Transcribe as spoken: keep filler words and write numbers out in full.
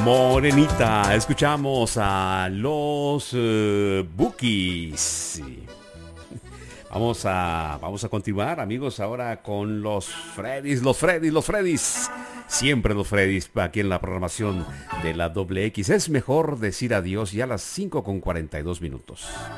Morenita, escuchamos a los uh, Bookies. Vamos a, vamos a continuar, amigos, ahora con los Freddys, los Freddys, los Freddys. Siempre los Freddys, aquí en la programación de la doble X. Es mejor decir adiós ya a las cinco con cuarenta y dos minutos.